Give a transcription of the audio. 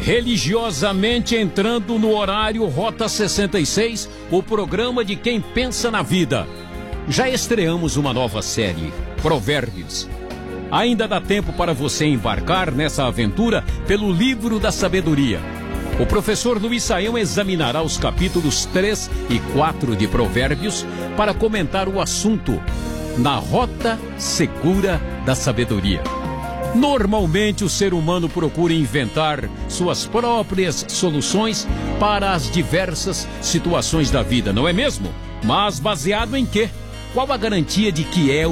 Religiosamente entrando no horário Rota 66, o programa de quem pensa na vida. Já estreamos uma nova série, Provérbios. Ainda dá tempo para você embarcar nessa aventura pelo livro da sabedoria. O professor Luiz Saião examinará os capítulos 3 e 4 de Provérbios para comentar o assunto na Rota Segura da Sabedoria. Normalmente o ser humano procura inventar suas próprias soluções para as diversas situações da vida, não é mesmo? Mas baseado em quê? Qual a garantia de que é